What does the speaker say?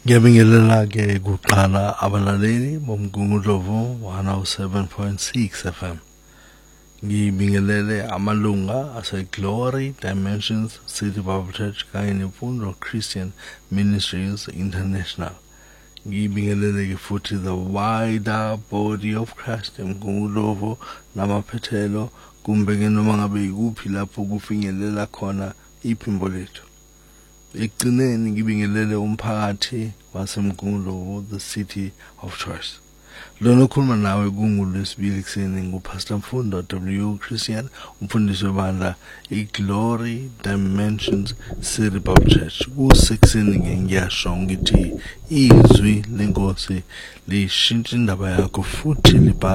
Ngiyabingelela ke kuqala abalaleli bomgungundlovu 107.6 FM. Ngibingelele amalunga ase-Glory Dimensions City Bible Church kanye neMfundo Christian Ministries International. Ngibingelele ke futhi the wider body of Christ emgungundlovu namaphethelo kumbe ke noma ngabe ikuphi lapho kufinyelela khona iphimbo lethu. Ekugcineni ngibingelele umphakathi wasemgungundlovu, the city of choice. Lona okhuluma nawe kunguLwesibili ekseni nguPastor Mfundo W Christian, umfundisi webandla iGlory Dimensions City Bible Church. Kusekseni ngiyasho ngithi izwi lenkosi lishintsha indaba yakho futhi